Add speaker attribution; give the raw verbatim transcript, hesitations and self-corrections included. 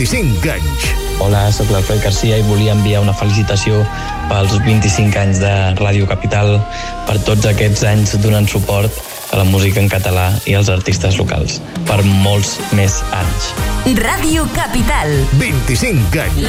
Speaker 1: vint-i-cinc anys.
Speaker 2: Hola, sóc l'Alfred Garcia i volia enviar una felicitació pels vint-i-cinc anys de Ràdio Capital, per tots aquests anys donant suport a la música en català i als artistes locals, per molts més anys.
Speaker 3: Ràdio Capital.
Speaker 1: vint-i-cinc anys.